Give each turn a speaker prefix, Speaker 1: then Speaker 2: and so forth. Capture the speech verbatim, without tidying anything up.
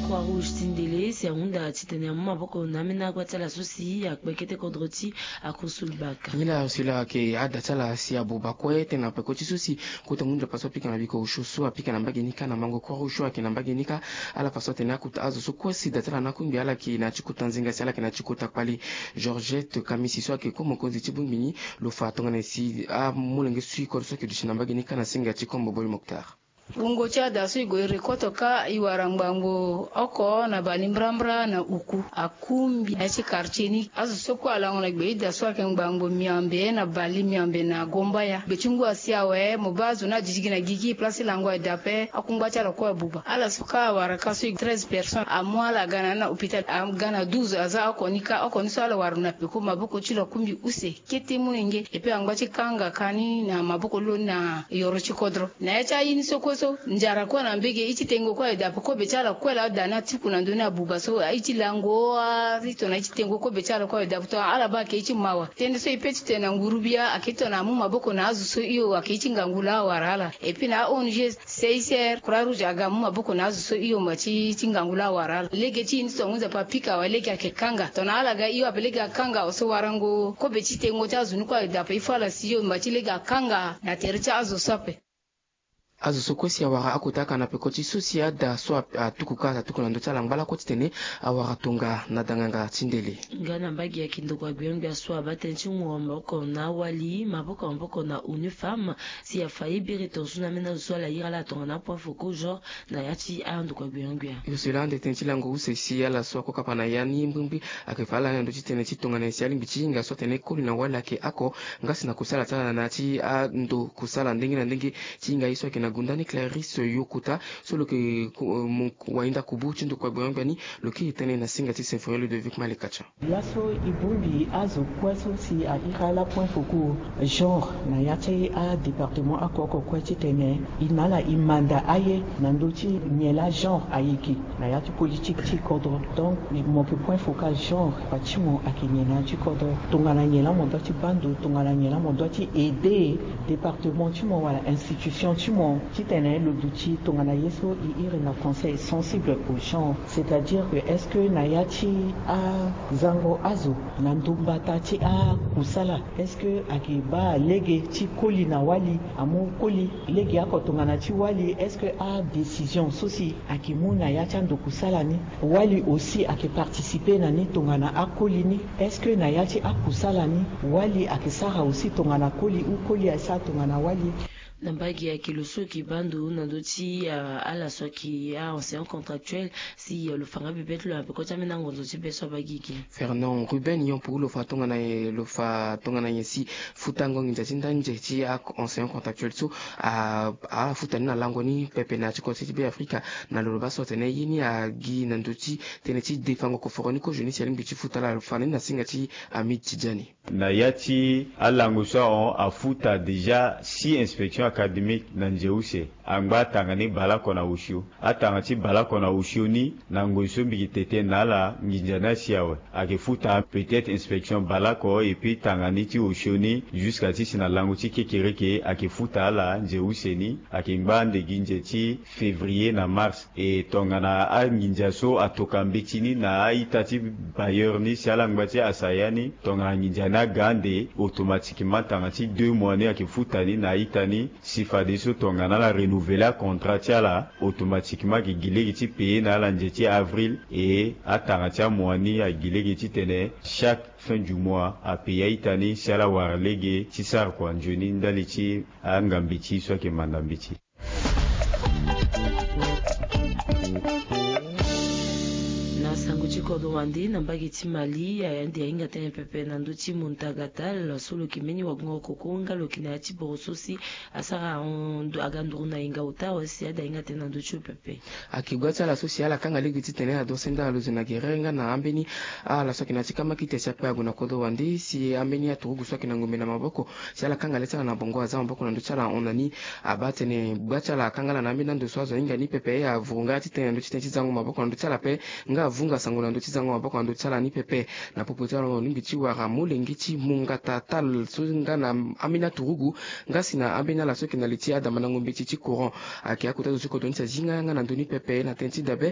Speaker 1: Croix-Rouge Tindele c'est unda titene maboko namina kwa tala susi akbekete kodroti akusulbaka
Speaker 2: nila sila ke ada tala si abubakwe tena pe koti susi kuta munda paso pika na biko ushusu apika na mbagi nika na mango Croix-Rouge akina mbagi nika ala paso tena kuta azo so kwa si datala na kumbi ala ki na chikuta nzinga si ala ki na chikuta pali Georgette Kamisi so ke komo konzi chibumbini lo fa tongane si a mulenge sui kwa so ke dushina mbagi nika na singa chikombo boy Moktar
Speaker 3: Ungo cha da su go rekoto ka iwarangbango oko na balimbrambra na uku akumbi na chi karchini azu soko ala ngona gbe da so ke ngbango miambe na bali miambe na gomba ya bechungu asia we mubazu na jijigina gigi place langwa dape akungba cha ko buba ala suka waraka su treize personnes amwala gana na hospital am gana douze aza akonika akonisa ala waruna pe ko mabuko chilo kumbi use kete munenge epe angba chi kanga kani na mabuko lo na yoro chi kodro na cha yini soko so njara kwa na mbege ichi tengo kwa edapo ko bechala kwa la dana tiku na ndona buba so ichi lango rito na ichi tengo ko bechala kwa edapo to ala ba ke ichi mawa tende so ipeti tena ngurubia akito na mu maboko na azu so iyo akichi ngangula warala epina onje seiser Croix-Rouge aga mu maboko na azu so iyo machi chingangula warala lege chi nso ngunza papika walege akekanga to na ala ga iyo abelega kanga oso warango ko bechi tengo cha zunu kwa edapo ifala siyo machi lega kanga na tercha azu sape
Speaker 2: azo sokwesi awara akotaka na pekoti susi ada so atukuka tukulando tsala ngala koti tene awara tonga na danganga Tindele
Speaker 1: ngana mbagi ya kindo kwa bionga so abatenchi mwamboko na wali maboko mboko na une femme si ya faibiri tonsuna mena so la ira la tonga na point foko jo na yati ando kwa bionga
Speaker 2: yo selande tenchi lango use si ala so akokapa na yani mbumbi akefala na ndo tene titonga na siali mbichinga so tene kuli na wala ke ako ngasi na kusala tsala na ti ando kusala ndenge na ndenge tinga iso ke gundani Clarisse Yokuta solo ke wainda kubuchi ndo kwa bwangani loki itene na singa ti Symphony de Vic Malikacha
Speaker 4: yaso ibumbi azo kwaso si a ikala point foku genre na yate a département akoko kwati tene inala imanda aye na ndochi nyela genre ayiki na yate politique ti kodro donc mo ke point focal genre patimo akinyena ti kodro tongana nyela mo doti bando tongana nyela mo doti aider département ti mo wala institution ti mo Titene le douti tongana yeso i irina conseil sensible au genre, c'est-à-dire que est-ce que nayati a zango azo nandumba tati a kusala est-ce que akiba lege ti koli na wali amo koli lege ako tongana ti wali est-ce que a décision sosi akimu na yati ando kusala ni wali aussi ake participer na ni tongana a koli ni est-ce que nayati a kusala ni wali akisara aussi tongana koli ou koli asa tongana wali
Speaker 1: Nambagi ya kiloso ki bandu nandoti uh, ala so ki a enseignant contractuel si uh, le fanga bibet le peu kota mena ngozo ti beso bagiki
Speaker 2: Fernand Ruben yon pour le fa tonga na le fa tonga na yesi futango nginja tinda nje ti a enseignant contractuel so a a futani na lango ni pepe na ti côté be Afrika na lo baso tene yini a gi nandoti tene ti defango ko foroni ko jeni selim ti futala le fa na singa ti Amit Tidjani
Speaker 5: na yati alango so on a futa déjà si inspection académique na njeuse angba tangani bala kona ushio atangati bala kona ushio ni na ngoiso mbikitete nala nginjana siawe akefuta peut-être inspection bala ko et puis tangani ti ushio ni jusqu'à ti sina lango ti kekereke akefuta ala njeuse ni akimba ndeginje ti février na mars et tongana a nginja so atoka mbetini na aita ti bailleur ni siala ngbati asayani tongana nginjana gande automatiquement tangati deux mois ni akefuta ni na itani sifa deso tongana la renouveler contrat la automatiquement ki gilegi ti payer na la njeti avril et atanga tia moani a gilegi ti tene chaque fin du mois a payer itani sala warlege ti sar kwa njoni ndali ti angambiti so ke mandambiti
Speaker 1: kodo wandi nambagi ti Mali ayandi ainga tene pepe nando ti Muntagatal solo kimeni wagunga kokonga lokina ti borososi asara ondo aganduru na inga uta osi ada inga tene nando ti pepe
Speaker 2: akigwata la social akanga legi ti tene ado senda aluzi na gerenga na ambeni ala sokina ti kama kite sa pago na kodo wandi si ambeni aturugu so kina ngombe na maboko si ala kanga leta na bongo aza maboko na ndo chala onani abatene bwacha la kanga na ambeni ndo swazo inga ni pepe ya vunga ti tene ndo ti tene zango maboko ndo chala pe nga vunga sango ndo ti zango maboko ndo chala ni pepe na popotalo ningi ti wara mulengi ti mungata tal so nga na amina turugu nga sina ambeni la so kina leti ada manango mbiti ti courant aki akuta so ko ndo ti zinga nga na ndo ni pepe na tenti dabe